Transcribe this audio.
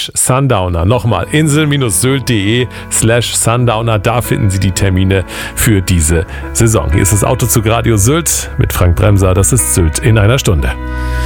insel-sundowner. Nochmal insel-sylt.de/sundowner. Da finden Sie die Termine für diese Saison. Hier ist das Autozug Radio Sylt mit Frank Bremser. Das ist Sylt in einer Stunde.